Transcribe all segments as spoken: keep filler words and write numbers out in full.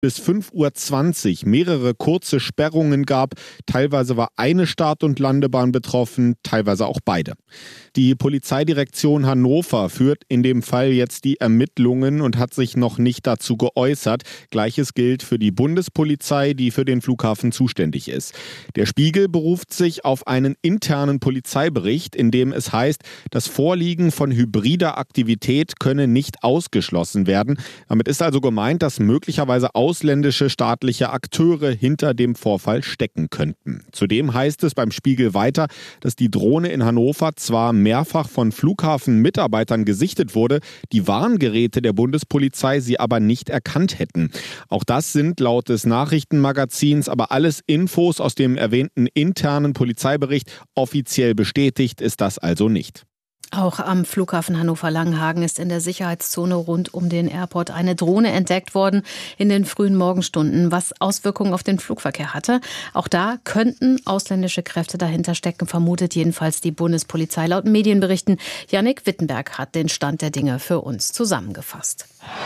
bis fünf Uhr zwanzig mehrere kurze Sperrungen gab. Teilweise war eine Start- und Landebahn betroffen, teilweise auch beide. Die Polizeidirektion Hannover führt in dem Fall jetzt die Ermittlungen und hat sich noch nicht dazu geäußert. Gleiches gilt für die Bundespolizei, die für den Flughafen zuständig ist. Der Spiegel beruft sich auf einen internen Polizeibericht, in dem es heißt, das Vorliegen von hybrider Aktivität könne nicht ausgeschlossen werden. Damit ist also gemeint, dass möglicherweise ausländische staatliche Akteure hinter dem Vorfall stecken könnten. Zudem heißt es beim Spiegel weiter, dass die Drohne in Hannover zwar mehrfach von Flughafenmitarbeitern gesichtet wurde, die Warngeräte der Bundespolizei sie aber nicht erkannt hätten. Auch das sind laut des Nachrichtenmagazins aber alles Infos aus dem erwähnten internen Polizeibericht. Offiziell bestätigt ist das also nicht. Auch am Flughafen Hannover-Langenhagen ist in der Sicherheitszone rund um den Airport eine Drohne entdeckt worden in den frühen Morgenstunden, was Auswirkungen auf den Flugverkehr hatte. Auch da könnten ausländische Kräfte dahinter stecken, vermutet jedenfalls die Bundespolizei. Laut Medienberichten Jannik Wittenberg hat den Stand der Dinge für uns zusammengefasst.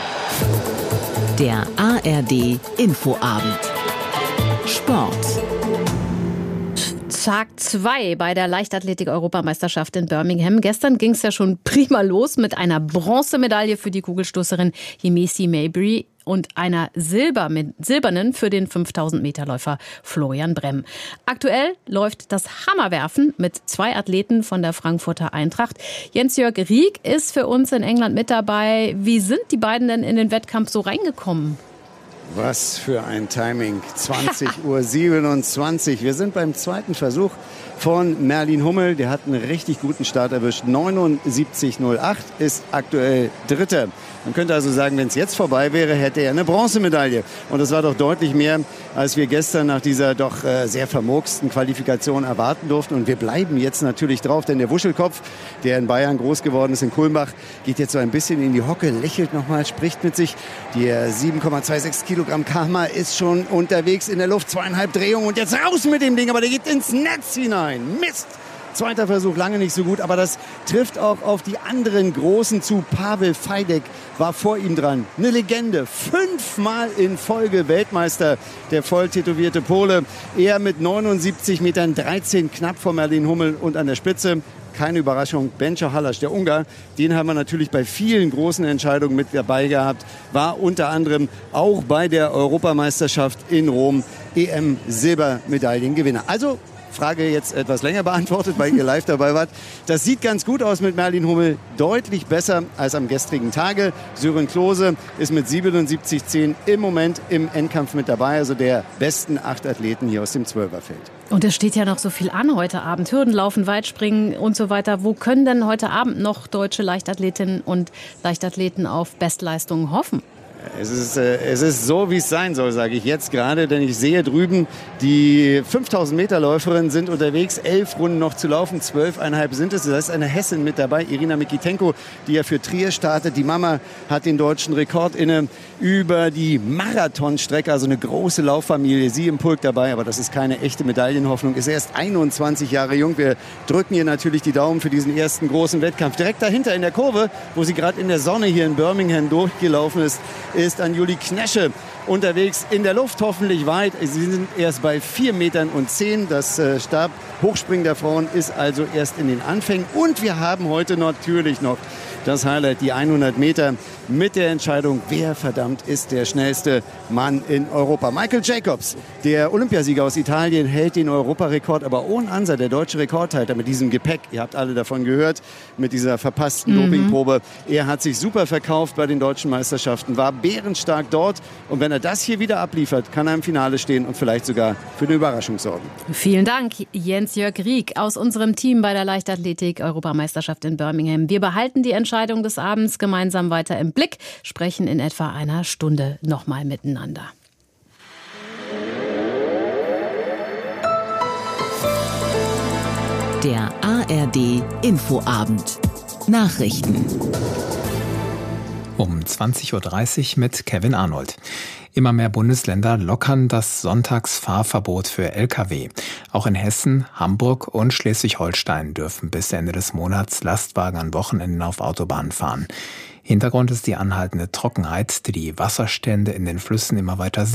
Der A R D Infoabend. Sport. Tag zwei bei der Leichtathletik-Europameisterschaft in Birmingham. Gestern ging es ja schon prima los mit einer Bronzemedaille für die Kugelstoßerin Yemisi Mabry und einer silbernen für den fünftausend Meter Läufer Florian Bremm. Aktuell läuft das Hammerwerfen mit zwei Athleten von der Frankfurter Eintracht. Jens-Jörg Rieck ist für uns in England mit dabei. Wie sind die beiden denn in den Wettkampf so reingekommen? Was für ein Timing. zwanzig Uhr siebenundzwanzig. Wir sind beim zweiten Versuch von Merlin Hummel. Der hat einen richtig guten Start erwischt. neunundsiebzig null acht ist aktuell Dritter. Man könnte also sagen, wenn es jetzt vorbei wäre, hätte er eine Bronzemedaille. Und das war doch deutlich mehr, als wir gestern nach dieser doch äh, sehr vermurksten Qualifikation erwarten durften. Und wir bleiben jetzt natürlich drauf, denn der Wuschelkopf, der in Bayern groß geworden ist, in Kulmbach, geht jetzt so ein bisschen in die Hocke, lächelt nochmal, spricht mit sich. Der sieben Komma sechsundzwanzig Kilogramm Karma ist schon unterwegs in der Luft, zweieinhalb Drehungen und jetzt raus mit dem Ding, aber der geht ins Netz hinein. Mist! Zweiter Versuch, lange nicht so gut, aber das trifft auch auf die anderen Großen zu. Pavel Fajdek war vor ihm dran. Eine Legende, fünfmal in Folge Weltmeister, der voll tätowierte Pole. Er mit neunundsiebzig Metern dreizehn knapp vor Merlin Hummel und an der Spitze. Keine Überraschung, Benco Hallasch, der Ungar, den haben wir natürlich bei vielen großen Entscheidungen mit dabei gehabt, war unter anderem auch bei der Europameisterschaft in Rom E M-Silbermedaillengewinner. Also Frage jetzt etwas länger beantwortet, weil ihr live dabei wart. Das sieht ganz gut aus mit Merlin Hummel, deutlich besser als am gestrigen Tage. Sören Klose ist mit siebenundsiebzig zehn im Moment im Endkampf mit dabei, also der besten acht Athleten hier aus dem Zwölferfeld. Und es steht ja noch so viel an heute Abend. Hürdenlaufen, Weitspringen und so weiter. Wo können denn heute Abend noch deutsche Leichtathletinnen und Leichtathleten auf Bestleistungen hoffen? Es ist, äh, es ist so, wie es sein soll, sage ich jetzt gerade, denn ich sehe drüben, die fünftausend Meter Läuferinnen sind unterwegs, elf Runden noch zu laufen, zwölfeinhalb sind es. Da ist eine Hessin mit dabei, Irina Mikitenko, die ja für Trier startet. Die Mama hat den deutschen Rekord inne über die Marathonstrecke, also eine große Lauffamilie, sie im Pulk dabei, aber das ist keine echte Medaillenhoffnung, ist erst einundzwanzig Jahre jung. Wir drücken ihr natürlich die Daumen für diesen ersten großen Wettkampf. Direkt dahinter in der Kurve, wo sie gerade in der Sonne hier in Birmingham durchgelaufen ist, ist Anjuli Knesche unterwegs in der Luft, hoffentlich weit. Sie sind erst bei vier Metern und zehn. Das äh, Stabhochspringen der Frauen ist also erst in den Anfängen. Und wir haben heute natürlich noch das Highlight, die hundert Meter mit der Entscheidung, wer verdammt ist der schnellste Mann in Europa. Michael Jacobs, der Olympiasieger aus Italien, hält den Europarekord, aber ohne Ansa, der deutsche Rekordhalter mit diesem Gepäck. Ihr habt alle davon gehört, mit dieser verpassten mhm. Dopingprobe. Er hat sich super verkauft bei den deutschen Meisterschaften, war bärenstark dort. Und wenn er das hier wieder abliefert, kann er im Finale stehen und vielleicht sogar für eine Überraschung sorgen. Vielen Dank, Jens-Jörg Rieck aus unserem Team bei der Leichtathletik-Europameisterschaft in Birmingham. Wir behalten die Entscheidung des Abends gemeinsam weiter im Blick, sprechen in etwa einer Stunde nochmal miteinander. Der A R D Infoabend. Nachrichten. Um zwanzig Uhr dreißig mit Kevin Arnold. Immer mehr Bundesländer lockern das Sonntagsfahrverbot für L K W. Auch in Hessen, Hamburg und Schleswig-Holstein dürfen bis Ende des Monats Lastwagen an Wochenenden auf Autobahnen fahren. Hintergrund ist die anhaltende Trockenheit, die die Wasserstände in den Flüssen immer weiter